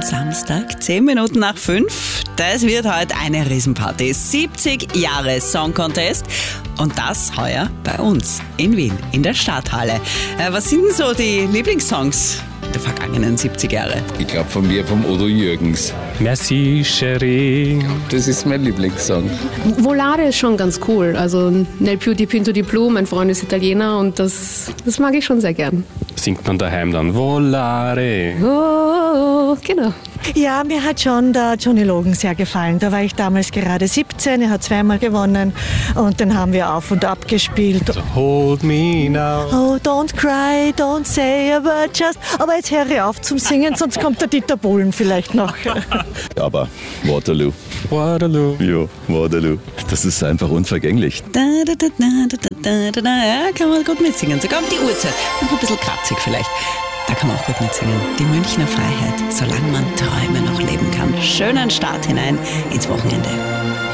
Samstag, 10 Minuten nach 5. Das wird heute eine Riesenparty. 70 Jahre Song Contest. Und das heuer bei uns in Wien, in der Stadthalle. Was sind denn so die Lieblingssongs der vergangenen 70 Jahre? Ich glaube von mir, vom Udo Jürgens. Merci, Chérie. Das ist mein Lieblingssong. Volare ist schon ganz cool. Also Nel più di Pinto di Blu, mein Freund ist Italiener und das mag ich schon sehr gern. Singt man daheim dann Volare. Oh, genau. Ja, mir hat schon der Johnny Logan sehr gefallen. Da war ich damals gerade 17, er hat zweimal gewonnen und den haben wir auf und ab gespielt. So, hold me now. Oh, don't cry, don't say a word, just... Aber jetzt höre ich auf zum Singen, sonst kommt der Dieter Bohlen vielleicht noch. Aber Waterloo. Waterloo. Ja, Waterloo. Das ist einfach unvergänglich. Ja, kann man gut mitsingen. Sogar um die Uhrzeit. Noch ein bisschen kratzig vielleicht. Da kann man auch gut mitsingen. Die Münchner Freiheit, solange man Träume noch leben kann. Schönen Start hinein ins Wochenende.